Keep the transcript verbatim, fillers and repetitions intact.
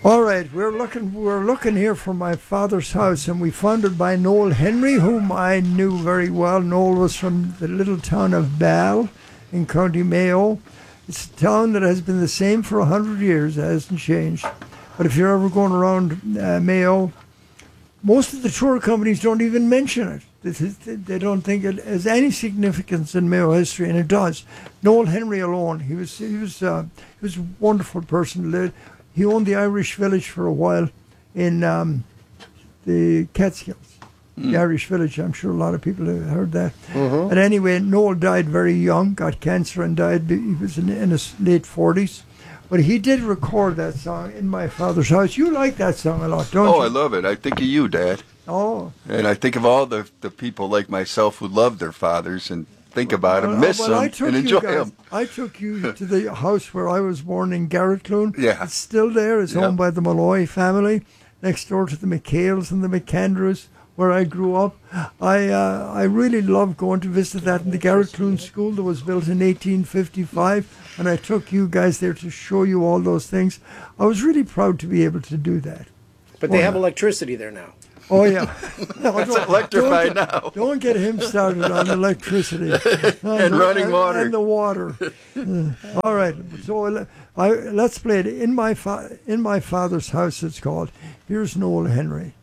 All right, we're looking we're looking here for my father's house, and we found it by Noel Henry, whom I knew very well. Noel was from the little town of Ball in County Mayo. It's a town that has been the same for a hundred years. It hasn't changed. But if you're ever going around uh, Mayo, most of the tour companies don't even mention it. They, they don't think it has any significance in Mayo history, and it does. Noel Henry alone, he was he was uh, he was a wonderful person. He owned the Irish Village for a while in um, the Catskills. Mm. The Irish Village, I'm sure a lot of people have heard that. Mm-hmm. And anyway, Noel died very young, got cancer and died. He was in, in his late forties. But he did record that song, In My Father's House. You like that song a lot, don't oh, you? Oh, I love it. I think of you, Dad. Oh. And I think of all the, the people like myself who love their fathers and think about well, them, miss well, them, and enjoy guys, them. I took you to the house where I was born in Garrettcloone. Yeah. It's still there. It's yep. owned by the Malloy family, next door to the McHales and the McAndrews, where I grew up. I uh, I really loved going to visit that in the Garrettcloone School that was built in eighteen fifty-five, and I took you guys there to show you all those things. I was really proud to be able to do that. But they oh, have electricity there now. Oh, yeah. No, it's electrified don't get, now. Don't get him started on electricity. and, and running and, water. And the water. uh, all right. So I, let's play it. In my, fa- in my Father's House, it's called. Here's Noel Henry.